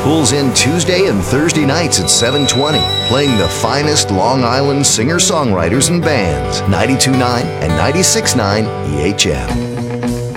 pulls in Tuesday and Thursday nights at 7:20, playing the finest Long Island singer-songwriters and bands. 92.9 and 96.9 EHM.